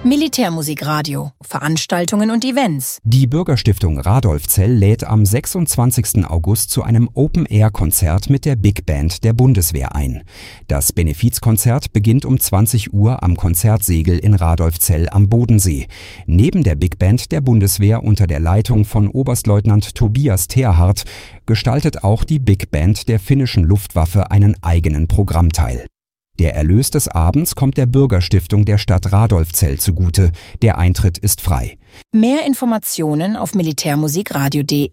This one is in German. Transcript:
Militärmusikradio, Veranstaltungen und Events. Die Bürgerstiftung Radolfzell lädt am 26. August zu einem Open-Air-Konzert mit der Big Band der Bundeswehr ein. Das Benefizkonzert beginnt um 20 Uhr am Konzertsegel in Radolfzell am Bodensee. Neben der Big Band der Bundeswehr unter der Leitung von Oberstleutnant Tobias Terhardt gestaltet auch die Big Band der finnischen Luftwaffe einen eigenen Programmteil. Der Erlös des Abends kommt der Bürgerstiftung der Stadt Radolfzell zugute. Der Eintritt ist frei. Mehr Informationen auf militärmusikradio.de